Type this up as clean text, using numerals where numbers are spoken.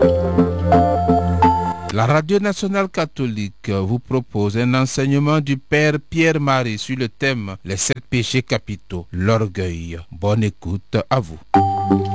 La Radio Nationale Catholique vous propose un enseignement du Père Pierre-Marie sur le thème Les 7 péchés capitaux, l'orgueil. Bonne écoute à vous.